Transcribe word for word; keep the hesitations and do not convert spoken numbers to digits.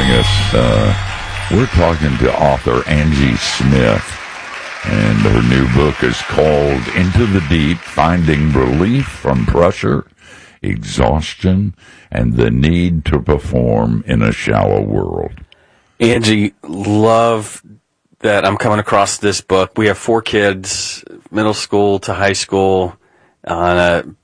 joining us. Uh, we're talking to author Angie Smith, and her new book is called Into the Deep, Finding Relief from Pressure, Exhaustion, and the Need to Perform in a Shallow World. Angie, love that I'm coming across this book. We have four kids, middle school to high school, on a